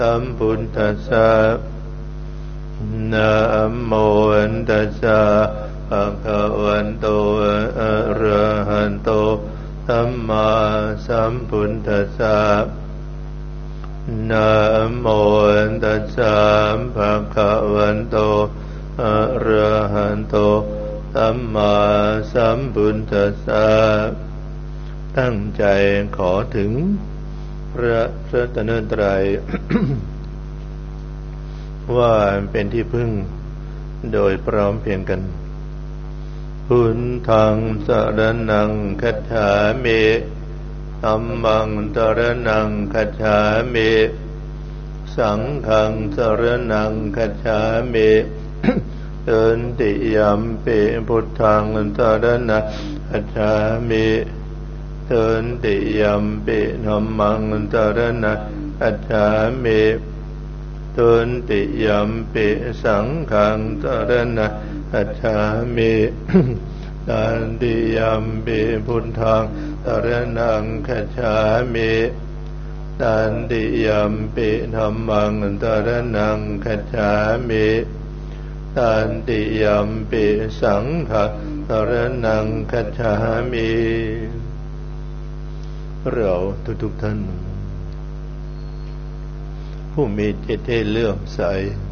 สัมพุทธัสสะนะโมตัสสะภะคะวันโตอะระหะโตสัมมาสัมพุทธัสสะนะโมตัสสะภะคะวันโตอะระหะโตสัมมาสัมพุทธัสสะตั้งใจขอถึงพระรัตนตรัย ว่าเป็นที่พึ่งโดยพร้อมเพรียงกันพุทธังสรณังคัจฉามิธัมมังสรณังคัจฉามิสังฆังสรณังคัจฉามิตันติยัมปิพุทธังสรณังคัจฉามิตันติยัมปิธัมมังสรณังคัจฉามิตันติยัมปิสังฆังสรณังคัจฉามิตันติยัมปิพุทธังสรณังคัจฉามิตันติยัมปิธัมมังสรณังคัจฉามิตันติยัมปิสังฆังสรณังคัจฉามิเราทุกท่านผู้มีจิตที่เลื่อมใส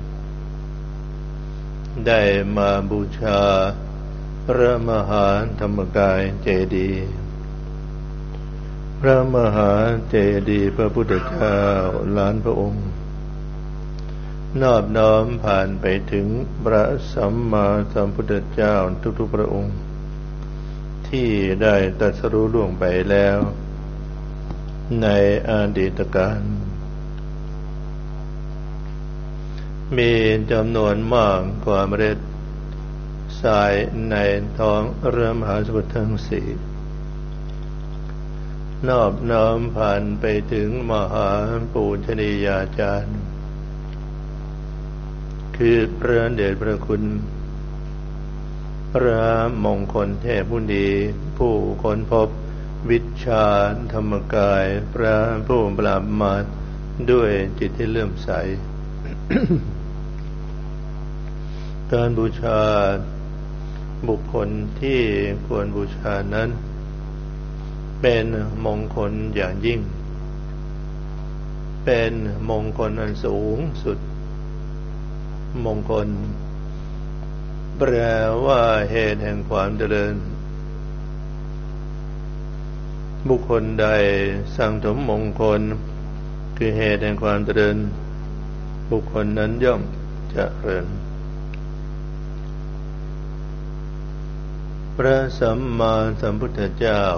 ได้มาบูชาพระมหาธรรมกายเจดีย์พระมหาเจดีย์พระพุทธเจ้าล้านพระองค์นอบน้อมผ่านไปถึงพระสัมมาสัมพุทธเจ้าทุกๆพระองค์ที่ได้ตรัสรู้ล่วงไปแล้วในอดีตการมีจำนวนมากกว่าเมล็ดทรายในท้องเรือมหาสมุทรทั้งสี่นอบน้อมผ่านไปถึงมหาปูชนียาจารย์คือพระเดชพระคุณพระมงคลเทพมุนีผู้ค้นพบวิชาธรรมกายพระผู้ปราบมารด้วยจิตที่เลื่อมใส การบูชาบุคคลที่ควรบูชานั้นเป็นมงคลอย่างยิ่งเป็นมงคลอันสูงสุดมงคลแปลว่าเหตุแห่งความเจริญบุคคลใดสั่งสมมงคลคือเหตุแห่งความเจริญบุคคลนั้นย่อมเจริญพระสัมมาสัมพุทธเจ้า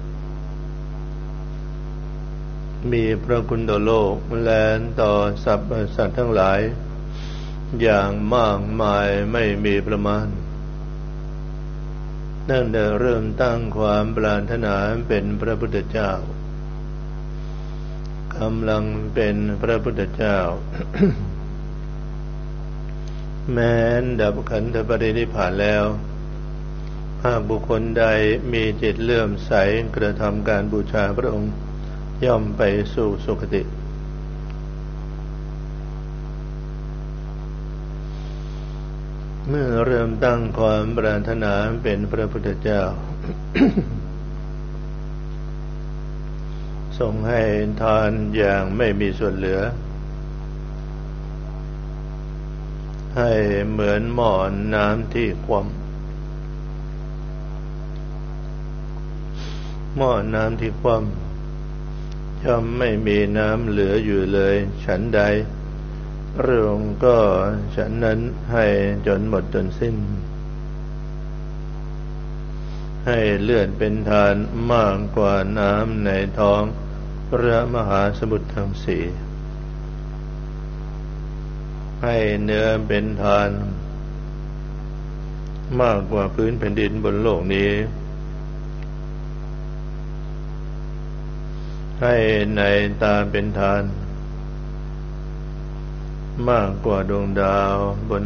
มีพระคุณต่อโลกและต่อสรรพสัตว์ทั้งหลายอย่างมากมายไม่มีประมาณตั้งแต่เริ่มตั้งความปรารถนาเป็นพระพุทธเจ้ากำลังเป็นพระพุทธเจ้า แม้ดับขันธปรินิพพานแล้วหากบุคคลใดมีจิตเลื่อมใสกระทำการบูชาพระองค์ย่อมไปสู่สุคติเมื่อเริ่มตั้งความปรารถนาเป็นพระพุทธเจ้า ทรงให้ทานอย่างไม่มีส่วนเหลือให้เหมือนหม้อน้ำที่คว่ำหม้อน้ำที่คว่ำย่อมไม่มีน้ำเหลืออยู่เลยฉันใดพระองค์ก็ฉันนั้นให้จนหมดจนสิ้นให้เลือดเป็นทานมากกว่าน้ำในท้องพระมหาสมุทรทั้งสี่ให้เนื้อเป็นทานมากกว่าพื้นแผ่นดินบนโลกนี้ให้ในตาเป็นทานมากกว่าดวงดาวบน